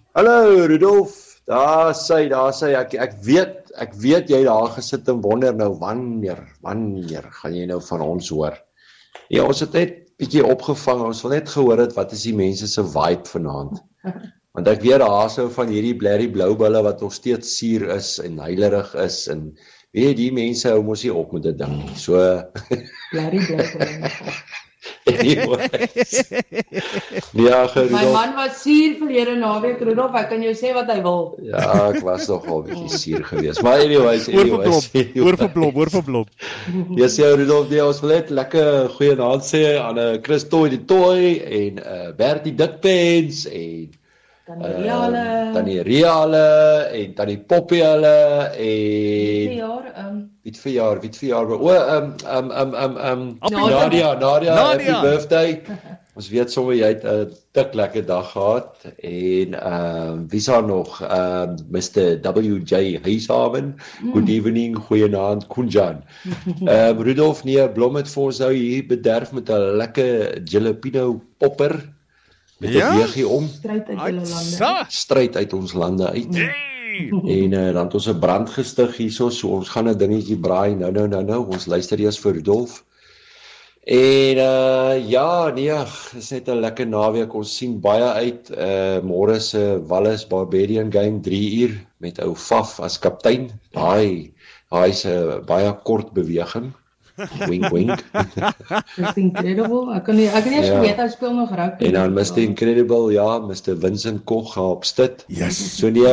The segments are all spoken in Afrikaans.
Hallo Rudolf, daar sê, ek weet jy daar gesit en wonder nou wanneer gaan jy nou van ons hoor? Ja, ons het net bietjie opgevang, ons wil net gehoor het wat is die mense se vibe vanaand. Want ek weet daar so van hierdie blerrie bloubulle wat nog steeds suur is en huilerig is en weet jy, die mense hou mos nie op met dit ding nie. So Blerrie bloubulle. anyways. Ja, My Rudolf. man was suur verlede naweek, Rudolf, ek kan jou sê wat hy wil. Ja, ek was nog al bietjie suur geweest. Maar anyways. Oorverblom. Yes, ja, Rudolf, nee, ons wil net lekker goeienaand sê aan Chris Toy die Toy en Bertie Dikpens en Tannie Riale en Tannie Poppy hulle en wie het verjaar? Nadia, happy birthday. Ons weet sommer jy het 'n dik lekker dag gehad en wie's daar nog? Mr. WJ Huishaven. Good evening, goeienaand Kunjan. Rudolf nee, Blom het vir ons nou hier bederf met 'n lekker jalapeno popper met 'n weegie om. Stryd uit ons lande uit. En dan het ons 'n brand gestig hierso, so ons gaan 'n dingetjie braai nou. Ons luister eers vir Rudolf. En ja, nee, is net 'n lekker naweek. Ons sien baie uit. Môre se Wallis Barbadian game 3 uur met ou Faf as kaptein. Hy's 'n baie kort beweging. Wink wink. It's incredible. Ek kan nie eens weet hy speel nog rugby. En dan Mr. Incredible, ja, Mr. Vincent Koch gaan op stit. Yes. So nee,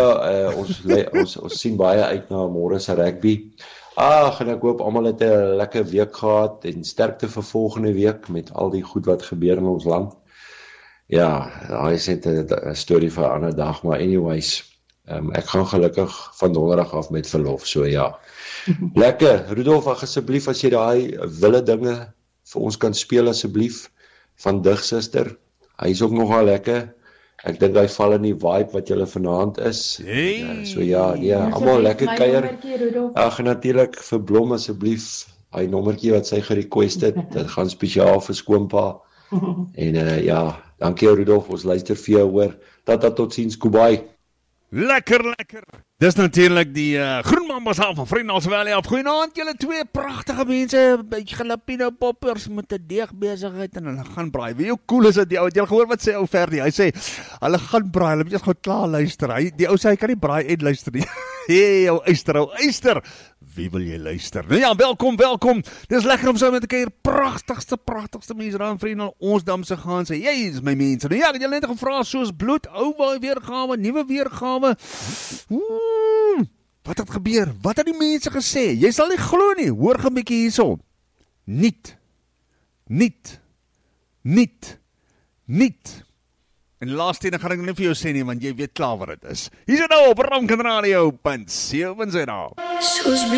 ons sien baie uit na môre se rugby. En ek hoop almal het 'n lekker week gehad en sterkte vir volgende week met al die goed wat gebeur in ons land. Ja, daai is net 'n storie vir 'n ander dag, maar anyways, ek gaan gelukkig van donderdag af met verlof, so ja. Lekker, Rudolf, asseblief as jy daai wille dinge vir ons kan speel asseblief van Dig Suster. Hy is ook nogal lekker. Ek dink hy val in die vibe wat julle vanaand is. So ja, almal lekker kuier. Ag natuurlik vir Blom asseblief. Hy nommertjie wat sy gerequest het, dit gaan spesiaal vir skoonpa. En ja, dankie Rudolf, ons luister vir jou hoor. Tata totsiens, Kubai. Lekker. Dis natuurlik die Groen Mambas van Vriendals Valley af. Goeienaand julle twee pragtige mense, bietjie jalapeno poppers met 'n deegbesigheid en hulle gaan braai. Wie hoe cool is dit die ou? Het jy gehoor wat sê ou Ferdi? Hy sê hulle gaan braai, hulle moet eers gou klaar luister. Die ou sê hy kan nie braai en luister nie. Hey, ou Eyster. Wie wil jy luister? Nou ja, welkom. Dis lekker om so met 'n keer pragtigste mense daar in Vriendal ons damse gaan sê. Jy is my mense. Nou ja, ek het julle net gevra soos bloed, ou weergawe, nuwe weergawe. Wat het gebeur? Wat het die mense gesê? Jy sal nie glo nie. Hoor gou 'n bietjie hierso. Niet. En die laaste ene gaan ek nie vir jou sê nie, want jy weet klaar wat dit is. Hier is nou op Ramken Radio, punt 7.